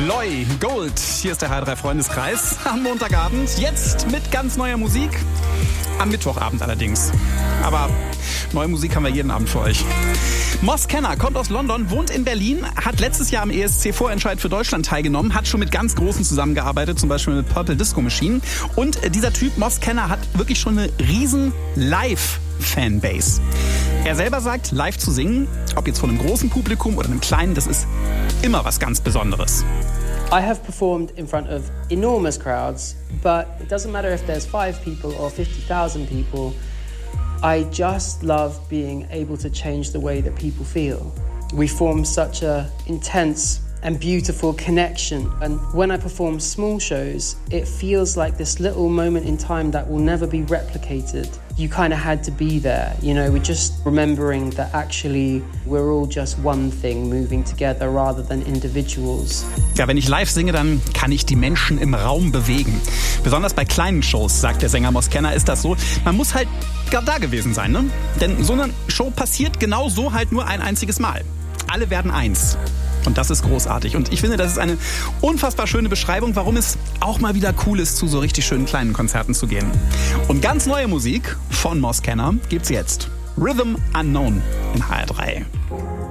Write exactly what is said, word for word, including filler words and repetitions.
Loy, Gold. Hier ist der H drei Freundeskreis am Montagabend. Jetzt mit ganz neuer Musik. Am Mittwochabend allerdings. Aber neue Musik haben wir jeden Abend für euch. Moss Kenner kommt aus London, wohnt in Berlin, hat letztes Jahr am E S C-Vorentscheid für Deutschland teilgenommen, hat schon mit ganz Großen zusammengearbeitet, zum Beispiel mit Purple Disco Machine. Und dieser Typ, Moss Kenner, hat wirklich schon eine riesen Live-Fanbase. Er selber sagt, live zu singen, ob jetzt von einem großen Publikum oder einem kleinen, das ist immer was ganz Besonderes. I have performed in front of enormous crowds, but it doesn't matter if there's five people or fifty thousand people. I just love being able to change the way that people feel. We form such a intense and beautiful connection. And when I perform small shows, it feels like this little moment in time that will never be replicated. You kind of had to be there, you know, we're just remembering that actually we're all just one thing moving together rather than individuals. Ja, wenn ich live singe, dann kann ich die Menschen im Raum bewegen. Besonders bei kleinen Shows, sagt der Sänger Moss Kenner, ist das so. Man muss halt da gewesen sein, ne? Denn so eine Show passiert genau so halt nur ein einziges Mal. Alle werden eins. Und das ist großartig. Und ich finde, das ist eine unfassbar schöne Beschreibung, warum es auch mal wieder cool ist, zu so richtig schönen kleinen Konzerten zu gehen. Und ganz neue Musik von Moss Kenner gibt's jetzt. Rhythm Unknown in H R drei.